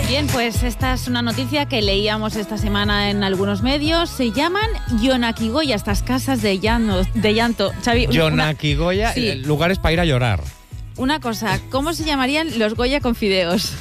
Bien, pues esta es una noticia que leíamos esta semana en algunos medios. Se llaman Yonakigoya, estas casas de llanto. Xavi, Yonakigoya, sí. Lugares para ir a llorar. Una cosa, ¿cómo se llamarían los Goya con fideos?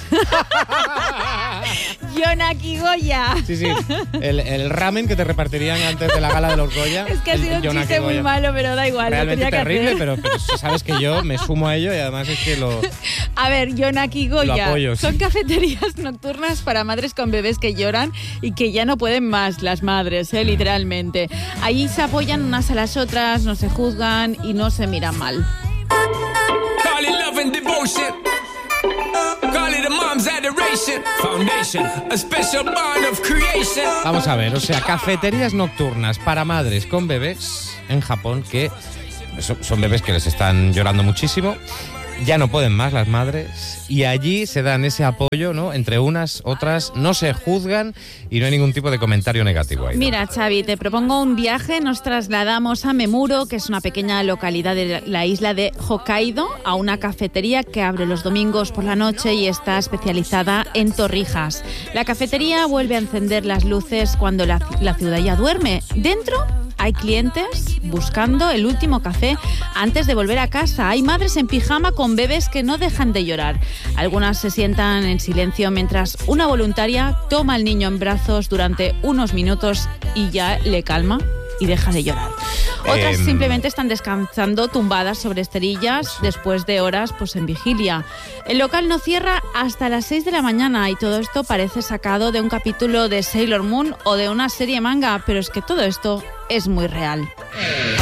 Yonakigoya. Sí. El ramen que te repartirían antes de la gala de los Goya. Es que ha sido un chiste muy malo, pero da igual. Realmente lo tenía terrible, que hacer. pero sabes que yo me sumo a ello y además es que lo... A ver, Yonakigoya Lo apoyo, sí. son cafeterías nocturnas para madres con bebés que lloran y que ya no pueden más, las madres, literalmente. Allí se apoyan unas a las otras, no se juzgan y no se miran mal. Call it love and devotion. Call it a mom's adoration. Foundation, a special bond of creation. Vamos a ver, o sea, cafeterías nocturnas para madres con bebés en Japón que son bebés que les están llorando muchísimo. Ya no pueden más las madres y allí se dan ese apoyo, ¿no? Entre unas, otras, no se juzgan y no hay ningún tipo de comentario negativo ahí. Mira, Xavi, te propongo un viaje. Nos trasladamos a Memuro, que es una pequeña localidad de la isla de Hokkaido, a una cafetería que abre los domingos por la noche y está especializada en torrijas. La cafetería vuelve a encender las luces cuando la ciudad ya duerme. Dentro hay clientes buscando el último café antes de volver a casa. Hay madres en pijama con bebés que no dejan de llorar. Algunas se sientan en silencio mientras una voluntaria toma al niño en brazos durante unos minutos y ya le calma y deja de llorar. Otras simplemente están descansando tumbadas sobre esterillas después de horas en vigilia. El local no cierra hasta las 6 de la mañana y todo esto parece sacado de un capítulo de Sailor Moon o de una serie manga, pero es que todo esto es muy real.